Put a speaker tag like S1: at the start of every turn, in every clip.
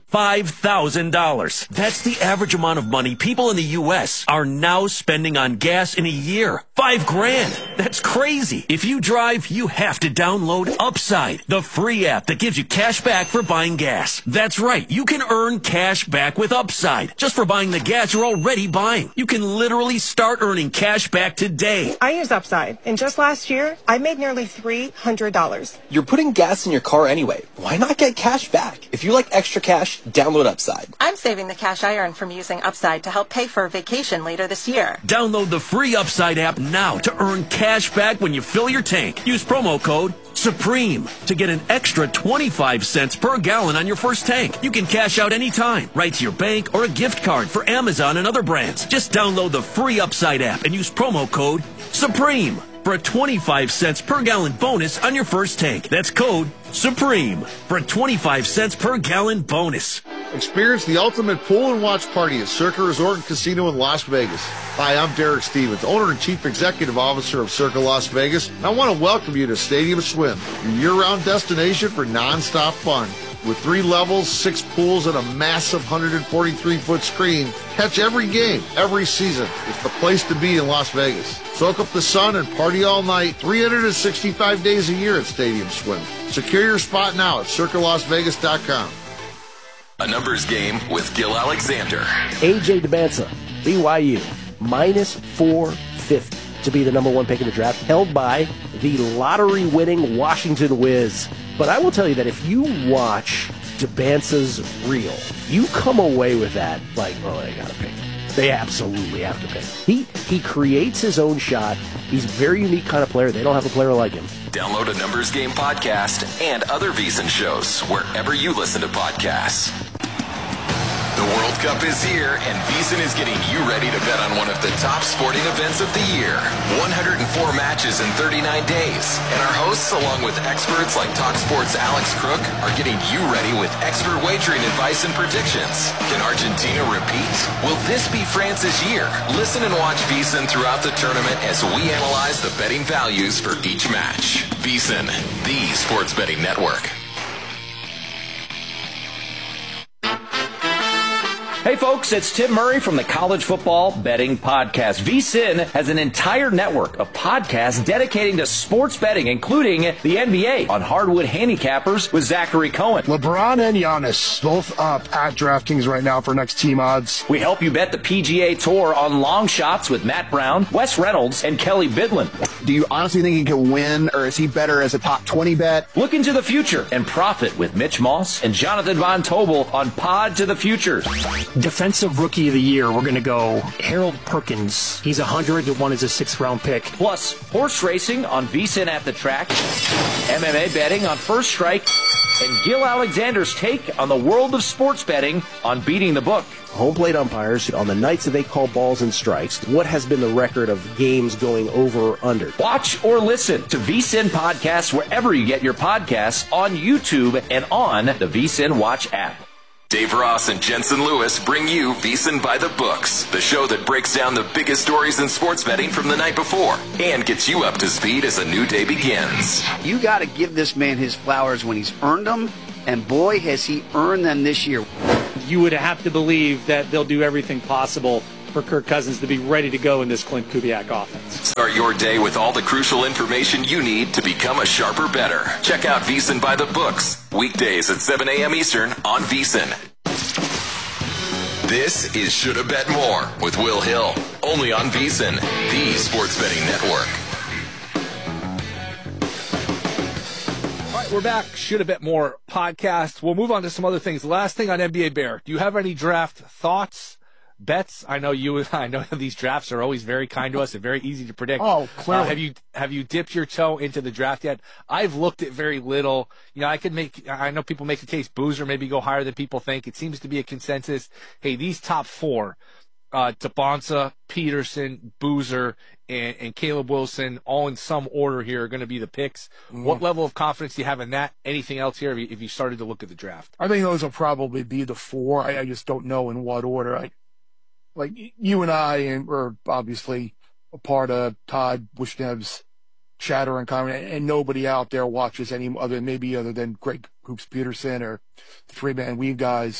S1: $5,000. That's the average amount of money people in the U.S. are now spending on gas in a year. $5,000. That's crazy. If you drive, you have to download Upside, the free app that gives you cash back for buying gas. That's right. You can earn cash back with Upside just for buying the gas you're already buying. You can literally start earning cash back today.
S2: I use Upside, and just last year, I made nearly $300.
S3: You're putting gas in your car anyway. Why not get cash back? If you like extra cash, download Upside.
S4: I'm saving the cash I earn from using Upside to help pay for a vacation later this year.
S1: Download the free Upside app now to earn cash back when you fill your tank. Use promo code SUPREME to get an extra 25 cents per gallon on your first tank. You can cash out anytime, right to your bank or a gift card for Amazon and other brands. Just download the free Upside app and use promo code SUPREME for a 25 cents per gallon bonus on your first tank. That's code SUPREME for a 25 cents per gallon bonus.
S5: Experience the ultimate pool and watch party at Circa Resort and Casino in Las Vegas. Hi, I'm Derek Stevens, owner and chief executive officer of Circa Las Vegas, and I want to welcome you to Stadium Swim, your year-round destination for non-stop fun. With 3 levels, 6 pools, and a massive 143-foot screen, catch every game, every season. It's the place to be in Las Vegas. Soak up the sun and party all night, 365 days a year at Stadium Swim. Secure your spot now at CircaLasVegas.com.
S6: A numbers game with Gil Alexander.
S7: A.J. DeBanza, BYU, minus 450 to be the number 1 pick in the draft, held by the lottery-winning Washington Wiz. But I will tell you that if you watch DeBanza's reel, you come away with that like, oh, they got to pick him. They absolutely have to pick him. He creates his own shot. He's a very unique kind of player. They don't have a player like him.
S6: Download a Numbers Game podcast and other VSiN shows wherever you listen to podcasts. The World Cup is here, and VSiN is getting you ready to bet on one of the top sporting events of the year. 104 matches in 39 days. And our hosts, along with experts like TalkSport's Alex Crook, are getting you ready with expert wagering advice and predictions. Can Argentina repeat? Will this be France's year? Listen and watch VSiN throughout the tournament as we analyze the betting values for each match. VSiN, the sports betting network.
S8: Hey folks, it's Tim Murray from the College Football Betting Podcast. VSiN has an entire network of podcasts dedicating to sports betting, including the NBA on Hardwood Handicappers with Zachary Cohen.
S9: LeBron and Giannis both up at DraftKings right now for next team odds.
S8: We help you bet the PGA Tour on long shots with Matt Brown, Wes Reynolds, and Kelly Bidlin.
S10: Do you honestly think he can win, or is he better as a top 20 bet?
S8: Look into the future and profit with Mitch Moss and Jonathan Von Tobel on Pod to the Futures.
S11: Defensive Rookie of the Year, we're going to go Harold Perkins. He's 101 as a 6th-round pick.
S8: Plus, horse racing on VSiN at the Track, MMA betting on First Strike, and Gil Alexander's take on the world of sports betting on Beating the Book.
S7: Home plate umpires, on the nights that they call balls and strikes, what has been the record of games going over or under?
S8: Watch or listen to VSiN podcasts wherever you get your podcasts, on YouTube and on the VSiN Watch app.
S6: Dave Ross and Jensen Lewis bring you VSiN by the Books, the show that breaks down the biggest stories in sports betting from the night before and gets you up to speed as a new day begins.
S12: You got to give this man his flowers when he's earned them, and boy, has he earned them this year.
S13: You would have to believe that they'll do everything possible for Kirk Cousins to be ready to go in this Clint Kubiak offense.
S6: Start your day with all the crucial information you need to become a sharper bettor. Check out VSiN by the Books, weekdays at 7 a.m. Eastern on VSiN. This is Shoulda Bet More with Will Hill, only on VSiN, the sports betting network.
S14: All right, we're back. Shoulda Bet More podcast. We'll move on to some other things. Last thing on NBA Bear. Do you have any draft thoughts? Bets? I know these drafts are always very kind to us and very easy to predict.
S9: Oh, clearly.
S14: Have you dipped your toe into the draft yet? I've looked at very little. You know, I know people make the case Boozer maybe go higher than people think. It seems to be a consensus. Hey, these top 4, Tabonsa, Peterson, Boozer, and Caleb Wilson, all in some order here, are going to be the picks. Mm-hmm. What level of confidence do you have in that? Anything else here if you started to look at the draft?
S9: I think those will probably be the 4. I just don't know in what order. Like you and I were obviously a part of Todd Bushnev's chatter and comment, and nobody out there watches other than Greg Hoops Peterson or the 3-man weave guys.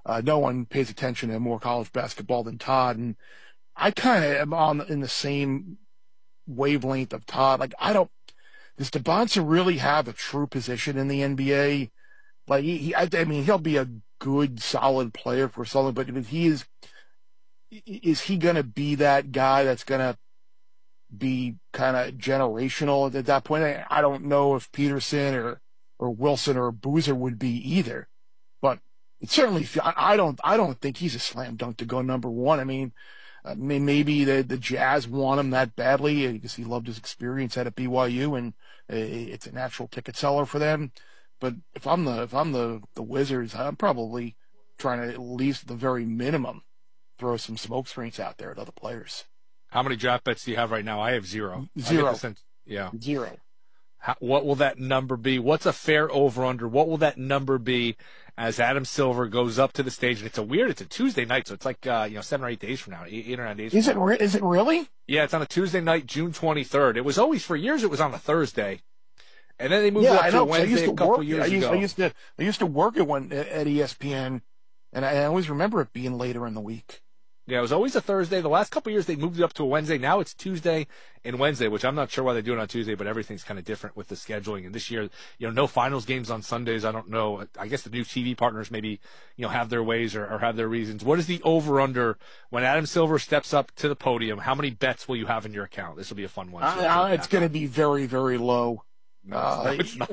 S9: No one pays attention to more college basketball than Todd, and I kind of am in the same wavelength of Todd. Like, does Debonsa really have a true position in the NBA? Like, I mean, he'll be a good, solid player for something, but if he is he going to be that guy that's going to be kind of generational at that point? I don't know if Peterson or Wilson or Boozer would be either, but it certainly, I don't think he's a slam dunk to go number one. I mean, maybe the Jazz want him that badly because he loved his experience at BYU, and it's a natural ticket seller for them. But if I'm the Wizards, I'm probably trying to, at least the very minimum, throw some smoke screens out there at other players.
S14: How many draft bets do you have right now? I have zero.
S9: Zero.
S14: Yeah.
S9: Zero.
S14: What will that number be? What's a fair over-under? What will that number be as Adam Silver goes up to the stage? And it's a Tuesday night, so it's like 7 or 8 days from now, 8 or 9 days.
S9: Is it really?
S14: Yeah, it's on a Tuesday night, June 23rd. It was always, for years, it was on a Thursday, and then they moved it up to a Wednesday a couple years ago.
S9: I used to work at ESPN, and I always remember it being later in the week.
S14: Yeah, it was always a Thursday. The last couple of years, they moved it up to a Wednesday. Now it's Tuesday and Wednesday, which I'm not sure why they do it on Tuesday, but everything's kind of different with the scheduling. And this year, no finals games on Sundays. I don't know. I guess the new TV partners maybe, have their ways or have their reasons. What is the over-under when Adam Silver steps up to the podium? How many bets will you have in your account? This will be a fun one.
S9: It's going to be very, very low.
S14: No, it's not.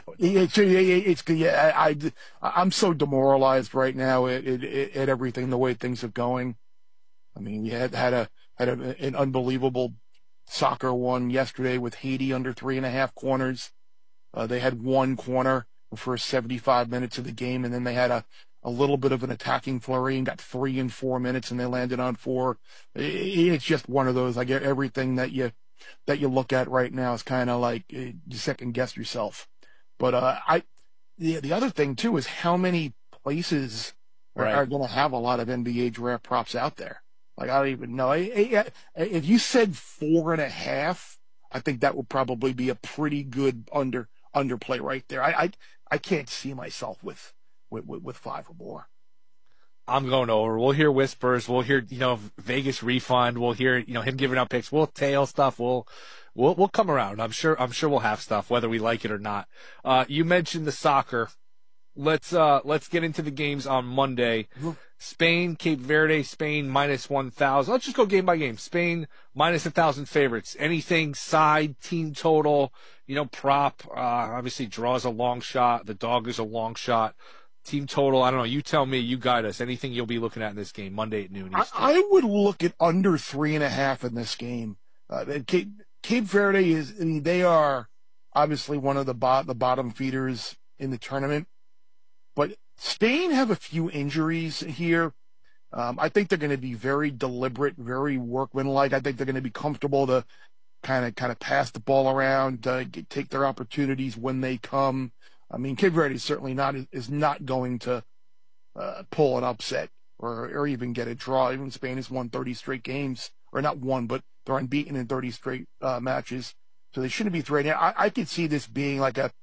S9: I'm so demoralized right now at everything, the way things are going. I mean, we had an unbelievable soccer one yesterday with Haiti under 3.5 corners. They had one corner the first 75 minutes of the game, and then they had a little bit of an attacking flurry and got 3 in 4 minutes, and they landed on 4. It's just one of those. Like, everything that you look at right now is kind of like you second guess yourself. But the other thing too is how many places are going to have a lot of NBA draft props out there. Like, I don't even know. If you said 4.5, I think that would probably be a pretty good underplay right there. I can't see myself with 5 or more.
S14: I'm going over. We'll hear whispers. We'll hear, Vegas refund. We'll hear, him giving out picks. We'll tail stuff. We'll come around. I'm sure we'll have stuff, whether we like it or not. You mentioned the soccer. Let's get into the games on Monday. Mm-hmm. Spain, Cape Verde, Spain minus 1,000. Let's just go game by game. Spain minus 1,000 favorites. Anything side, team total, prop. Obviously draws a long shot. The dog is a long shot. Team total, I don't know. You tell me. You guide us. Anything you'll be looking at in this game Monday at noon Eastern?
S9: I would look at under 3.5 in this game. Cape Verde they are obviously one of the bottom feeders in the tournament, but Spain have a few injuries here. I think they're going to be very deliberate, very workmanlike. I think they're going to be comfortable to kind of pass the ball around, take their opportunities when they come. I mean, Cape Verde certainly is not going to pull an upset or even get a draw. Even Spain has won 30 straight games, or not one, but they're unbeaten in 30 straight matches, so they shouldn't be threatening. I could see this being like a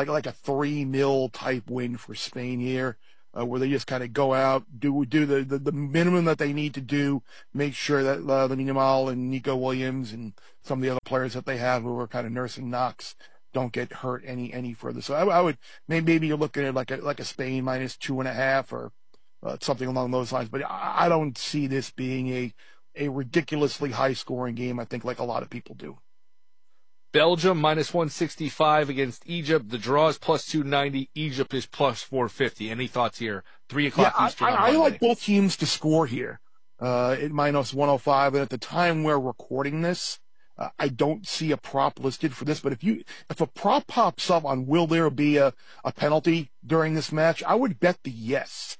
S9: 3-0 type win for Spain here, where they just kind of go out, do the minimum that they need to do, make sure that Lamine Yamal and Nico Williams and some of the other players that they have who are kind of nursing knocks don't get hurt any further. So I would maybe you're looking at like a Spain minus 2.5 or something along those lines. But I don't see this being a ridiculously high scoring game. I think like a lot of people do.
S14: Belgium minus 165 against Egypt. The draw is plus 290. Egypt is plus 450. Any thoughts here? 3 o'clock Eastern.
S9: I like both teams to score here at minus 105. And at the time we're recording this, I don't see a prop listed for this. But if a prop pops up on will there be a penalty during this match, I would bet the yes.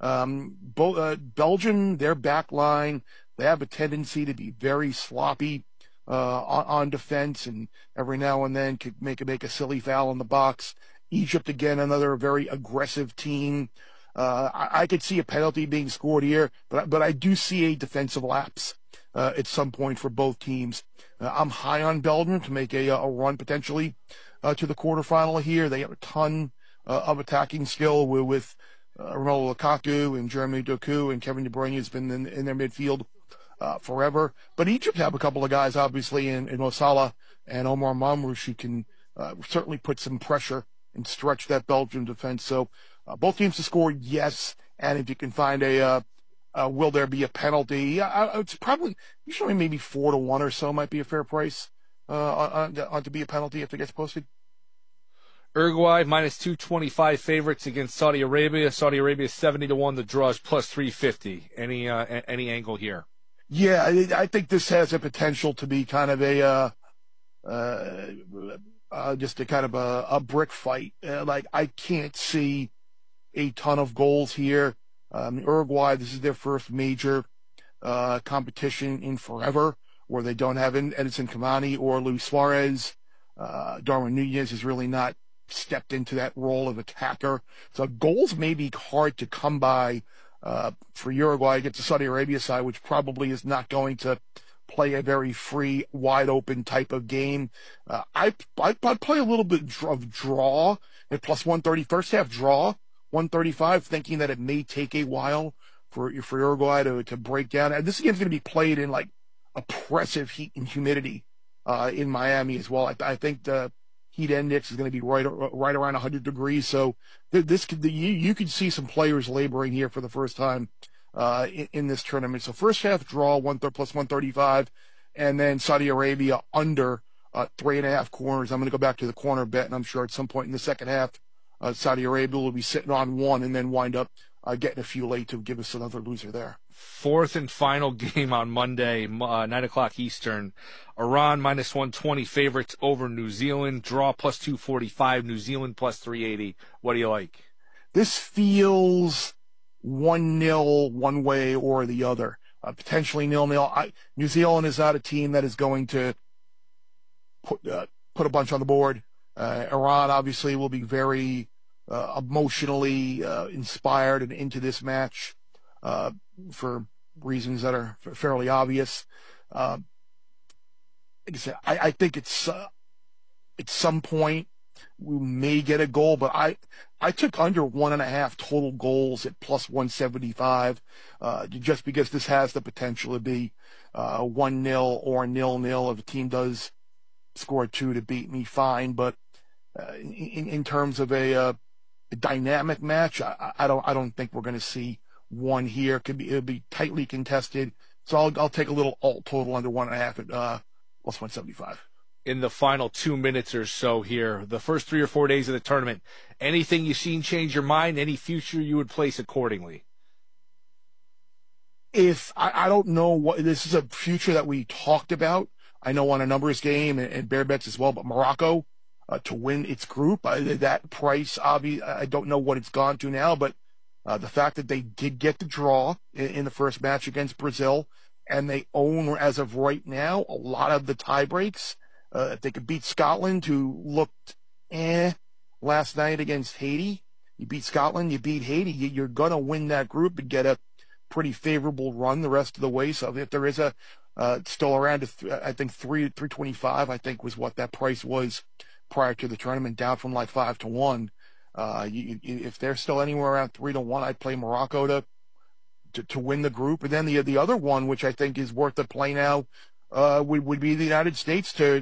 S9: Belgium, their back line, they have a tendency to be very sloppy on defense, and every now and then could make a silly foul in the box. Egypt, again, another very aggressive team. I could see a penalty being scored here, but I do see a defensive lapse at some point for both teams. I'm high on Belgium to make a run potentially to the quarterfinal here. They have a ton of attacking skill with Romelu Lukaku and Jeremy Doku and Kevin De Bruyne has been in their midfield forever. But Egypt have a couple of guys, obviously, in Mo Salah and Omar Mamrouche, who can certainly put some pressure and stretch that Belgium defense. So both teams to score, yes. And if you can find will there be a penalty? It's probably usually maybe 4-1 or so might be a fair price on to be a penalty if it gets posted.
S14: Uruguay minus 225 favorites against Saudi Arabia. Saudi Arabia 70-1. The draw is plus 350. Any angle here?
S9: Yeah, I think this has a potential to be kind of just a kind of a brick fight. Like I can't see a ton of goals here. Uruguay, this is their first major competition in forever where they don't have Edinson Cavani or Luis Suarez. Darwin Nunez has really not stepped into that role of attacker. So goals may be hard to come by for Uruguay against the Saudi Arabia side, which probably is not going to play a very free, wide-open type of game. I'd play a little bit of draw at plus 130. First half draw, 135, thinking that it may take a while for Uruguay to break down. And this game's going to be played in like oppressive heat and humidity in Miami as well. I think the heat index is going to be right around 100 degrees. So you could see some players laboring here for the first time in this tournament. So first half draw, plus 135, and then Saudi Arabia under 3.5 corners. I'm going to go back to the corner bet, and I'm sure at some point in the second half, Saudi Arabia will be sitting on one and then wind up getting a few late to give us another loser there.
S14: Fourth and final game on Monday, 9 o'clock Eastern. Iran minus 120 favorites over New Zealand. Draw plus 245. New Zealand plus 380. What do you like?
S9: This feels 1-0 one way or the other. Potentially 0-0. New Zealand is not a team that is going to put a bunch on the board. Iran obviously will be very emotionally inspired and into this match for reasons that are fairly obvious. Like I said, I think it's at some point we may get a goal, but I took under 1.5 total goals at plus 175 just because this has the potential to be 1-0 or 0-0. If a team does score 2 to beat me, fine. But in terms of a dynamic match, I don't think we're going to see one here. It'll be tightly contested. So I'll take a little alt total under 1.5 at plus 175.
S14: In the final 2 minutes or so here, the first 3 or 4 days of the tournament, anything you've seen change your mind? Any future you would place accordingly?
S9: If I don't know what this is a future that we talked about. I know on a numbers game and bear bets as well, but Morocco to win its group, that price, I don't know what it's gone to now, but the fact that they did get the draw in the first match against Brazil, and they own, as of right now, a lot of the tie breaks. If they could beat Scotland, who looked last night against Haiti, you beat Scotland, you beat Haiti, you're going to win that group and get a pretty favorable run the rest of the way. So if there is still around, I think 325, I think was what that price was prior to the tournament, down from like 5-1. If they're still anywhere around 3-1, I'd play Morocco to win the group. And then the other one, which I think is worth the play now, would be the United States to